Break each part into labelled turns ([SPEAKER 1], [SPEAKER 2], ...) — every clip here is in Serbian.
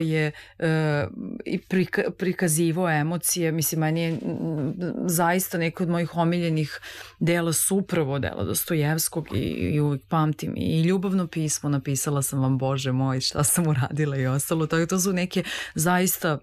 [SPEAKER 1] je i prikazivao emocije. Mislim, meni je zaista neko od mojih omiljenih dela su upravo dela Dostojevskog i uvijek pamtim i Ljubavno pismo, napisala sam vam Bože moj, šta sam uradila i ostalo. Tako to su neke zaista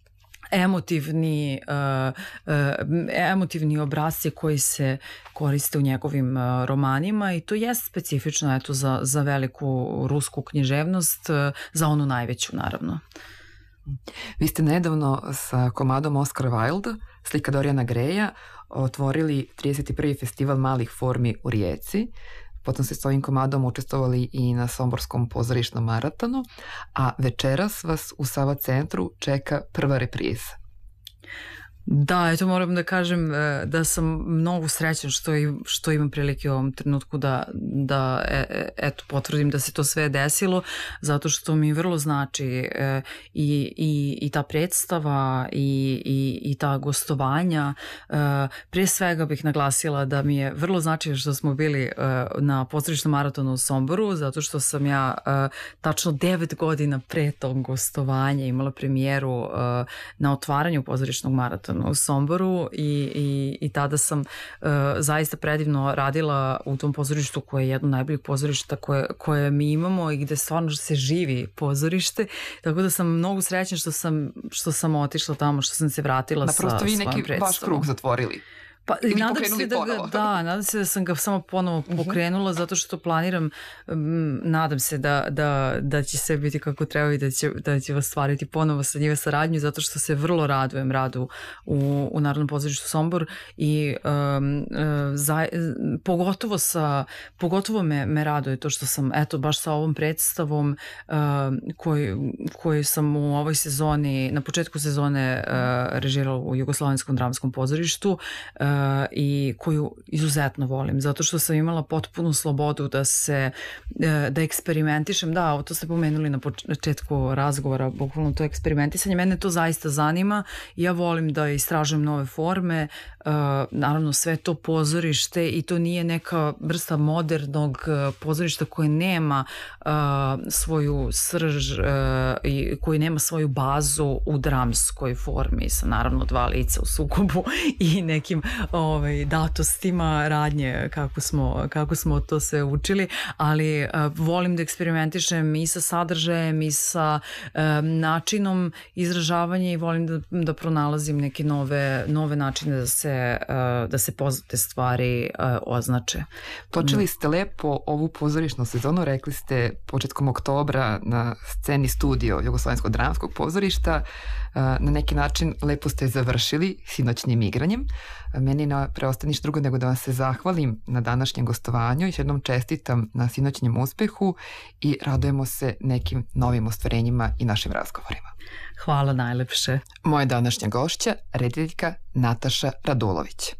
[SPEAKER 1] emotivni obrazci koji se koriste u njegovim romanima i to je specifično eto, za veliku rusku književnost, za onu najveću naravno.
[SPEAKER 2] Vi ste nedavno sa komadom Oscar Wilde, slika Doriana Greja, otvorili 31. festival malih formi u Rijeci. Potom ste s ovim komadom učestvovali i na Somborskom pozorišnom maratonu, a večeras vas u Sava centru čeka prva repriza.
[SPEAKER 1] Da, eto moram da kažem da sam mnogo srećan što imam prilike u ovom trenutku da eto potvrdim da se to sve desilo, zato što mi vrlo znači i ta predstava i ta gostovanja. Prije svega bih naglasila da mi je vrlo znači što smo bili na pozorišnom maratonu u Somboru, zato što sam ja tačno 9 godina pre tog gostovanja imala premijeru na otvaranju pozorišnog maratona u Somboru i tada sam zaista predivno radila u tom pozorištu koje je jedno od najboljih pozorišta koje mi imamo i gde stvarno se živi pozorište, tako da sam mnogo srećna što sam otišla tamo, što sam se vratila sa svojom predstavom.
[SPEAKER 2] Da, prosto vi neki vaš krug zatvorili.
[SPEAKER 1] Pa, nadam se da sam ga samo ponovo pokrenula zato što planiram, nadam se da će sve biti kako treba i da će vas stvariti ponovo sa njima saradnju, zato što se vrlo radujem radu u Narodnom pozorištu Sombor i pogotovo me raduje to što sam eto baš sa ovom predstavom koju sam u ovoj sezoni, na početku sezone režirala u Jugoslovenskom dramskom pozorištu i koju izuzetno volim, zato što sam imala potpunu slobodu da eksperimentišem. Da, to ste pomenuli na početku razgovora, bukvalno to eksperimentisanje. Mene to zaista zanima i ja volim da istražujem nove forme. Naravno, sve to pozorište i to nije neka vrsta modernog pozorišta koje nema svoju srž i koji nema svoju bazu u dramskoj formi sa naravno dva lica u sukobu i nekim datostima radnje kako smo to sve učili, ali volim da eksperimentišem i sa sadržajem i sa načinom izražavanja i volim da pronalazim neke nove načine da se poznate stvari označe.
[SPEAKER 2] Počeli ste lepo ovu pozorišnu sezonu, rekli ste početkom oktobra na sceni studio Jugoslovenskog dramskog pozorišta. Na neki način lepo ste završili sinoćnim igranjem. Meni ne preostaje ništa drugo nego da vam se zahvalim na današnjem gostovanju i još jednom čestitam na sinoćnjem uspehu i radujemo se nekim novim ostvarenjima i našim razgovorima.
[SPEAKER 1] Hvala najlepše.
[SPEAKER 2] Moja današnja gošća, rediteljka Nataša Radulović.